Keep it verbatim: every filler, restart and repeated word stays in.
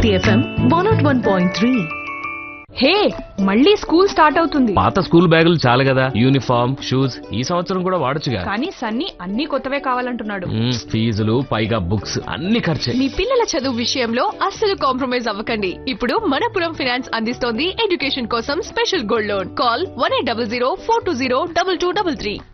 Bharati FM one not one point three. హే, మళ్ళీ school start అవుతుంది. పాత స్కూల్ బ్యాగులు చాలు కదా, యూనిఫామ్ షూస్ ఈ సంవత్సరం కూడా వాడొచ్చుగా. కానీ సన్నీ అన్ని కొత్తవే కావాలంటున్నాడు. మ్మ్, ఫీజులు పైగా బుక్స్ అన్ని ఖర్చే. మీ పిల్లల చదువు విషయంలో అస్సలు కాంప్రమైజ్ అవ్వకండి. ఇప్పుడు మనపురం ఫైనాన్స్ అందిస్తోంది ఎడ్యుకేషన్ కోసం special gold loan. Call one eight double zero four two zero double two double three.